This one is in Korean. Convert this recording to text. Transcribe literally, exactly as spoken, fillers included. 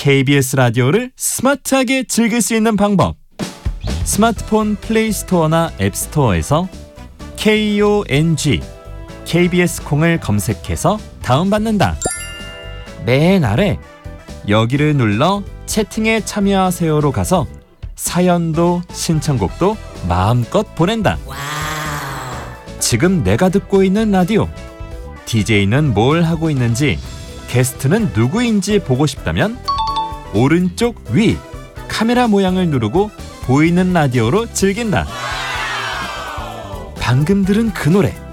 케이비에스 라디오를 스마트하게 즐길 수 있는 방법. 스마트폰 플레이스토어나 앱스토어에서 콩, 케이비에스 콩을 검색해서 다운받는다. 맨 아래 여기를 눌러 채팅에 참여하세요로 가서 사연도 신청곡도 마음껏 보낸다. 지금 내가 듣고 있는 라디오, 디제이는 뭘 하고 있는지, 게스트는 누구인지 보고 싶다면 오른쪽 위 카메라 모양을 누르고 보이는 라디오로 즐긴다. 방금 들은 그 노래